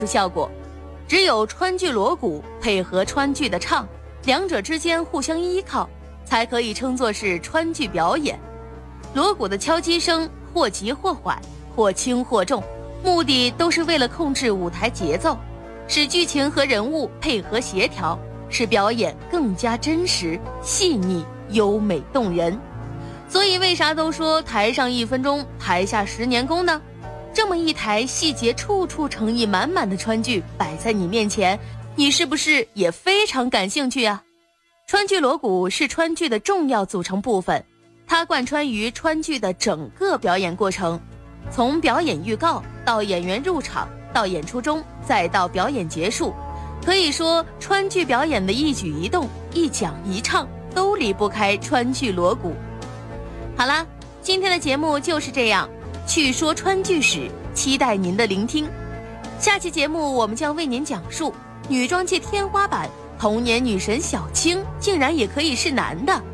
效果。只有川剧锣鼓配合川剧的唱，两者之间互相依靠，才可以称作是川剧表演。锣鼓的敲击声或急或缓，或轻或重，目的都是为了控制舞台节奏，使剧情和人物配合协调，使表演更加真实、细腻、优美动人。所以为啥都说台上1分钟，台下10年功呢？这么一台细节处处诚意满满的川剧摆在你面前，你是不是也非常感兴趣啊？川剧锣鼓是川剧的重要组成部分，它贯穿于川剧的整个表演过程，从表演预告到演员入场，到演出中，再到表演结束，可以说川剧表演的一举一动、一讲一唱都离不开川剧锣鼓。好啦，今天的节目就是这样，去说川剧史，期待您的聆听。下期节目我们将为您讲述女装界天花板，童年女神小青竟然也可以是男的。